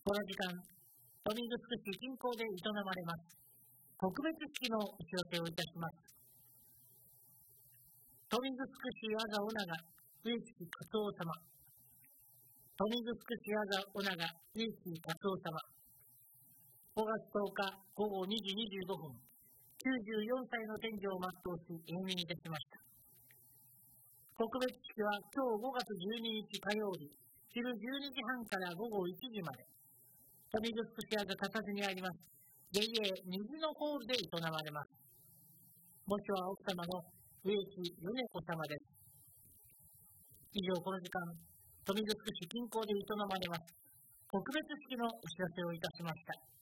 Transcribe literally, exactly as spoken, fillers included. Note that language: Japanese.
この時間、豊見城市近郊で営まれます特別式のお知らせをいたします。豊見城市阿賀女が上杉勝夫様、豊見城市阿賀女が上杉勝夫様、ごがつとおかごごにじにじゅうごふん、きゅうじゅうよんさいの天寿を全うし永眠いたしました。特別式は今日ごがつじゅうににち火曜日、昼じゅうにじはんから午後いちじまで、豊見城市阿賀片瀬にあります ジェイエー 虹のホールで営まれます。墓所は奥様の上杉米子様です。以上、この時間、豊見城市近郊で営まれます特別式のお知らせをいたしました。